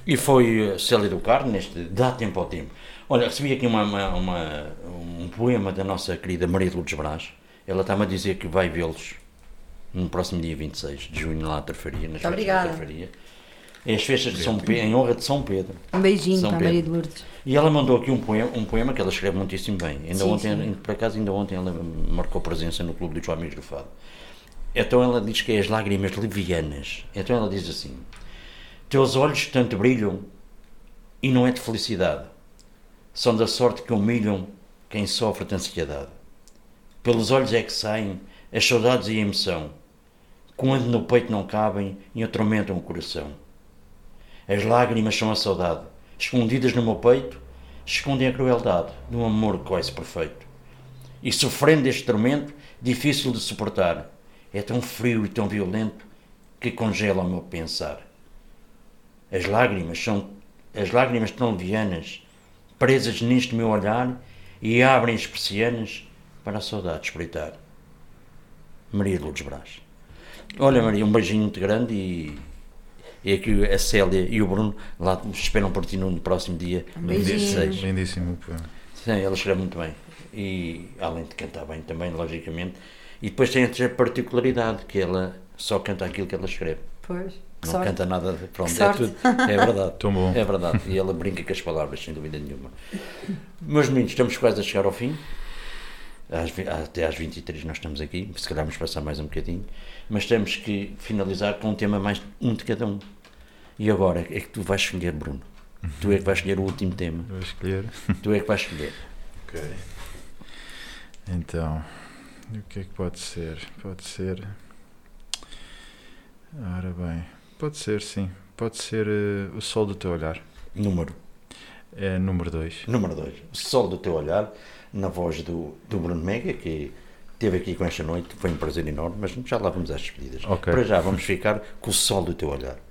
E foi Célia do Carmo, neste Dá Tempo ao Tempo. Olha, recebi aqui um poema da nossa querida Maria de Lourdes Brás. Ela está-me a dizer que vai vê-los no próximo dia 26 de junho, lá à Tarfaria, nas festas da Tarfaria. É as festas de São Pedro, em honra de São Pedro. Um beijinho São para a Pedro. Maria de Lourdes. E ela mandou aqui um poema que ela escreve muitíssimo bem. Por acaso, ainda ontem ela marcou presença no Clube dos Amigos do Fado. Então ela diz que é as lágrimas levianas. Então ela diz assim: teus olhos tanto brilham e não é de felicidade. São da sorte que humilham quem sofre de ansiedade. Pelos olhos é que saem as saudades e a emoção, quando no peito não cabem e atormentam o coração. As lágrimas são a saudade, escondidas no meu peito, escondem a crueldade de um amor quase perfeito. E sofrendo este tormento, difícil de suportar, é tão frio e tão violento que congela o meu pensar. As lágrimas tão levianas, presas neste meu olhar, e abrem as persianas para a saudade espreitar. Maria de Lourdes Brás. Olha, Maria, um beijinho muito grande e aqui a Célia e o Bruno lá esperam por ti no próximo dia 26. Lindíssimo. Sim, ela escreve muito bem. E além de cantar bem também, logicamente. E depois tem a particularidade que ela só canta aquilo que ela escreve. Pois. Não canta nada, pronto, é tudo. É verdade. Tão bom. É verdade. E ela brinca com as palavras, sem dúvida nenhuma. Meus meninos, estamos quase a chegar ao fim. Até às 23 nós estamos aqui, se calhar vamos passar mais um bocadinho, mas temos que finalizar com um tema mais um de cada um. E agora é que tu vais escolher, Bruno. Tu é que vais escolher o último tema. Vou escolher. Tu é que vais escolher. Ok. Então, o que é que pode ser? Pode ser. Ora bem, pode ser, sim. Pode ser O Sol do Teu Olhar. Número. É número 2. Número 2. O Sol do Teu Olhar, na voz do Bruno Mega, que esteve aqui com esta noite. Foi um prazer enorme, mas já lá vamos às despedidas. Ok. Para já vamos ficar com O Sol do Teu Olhar.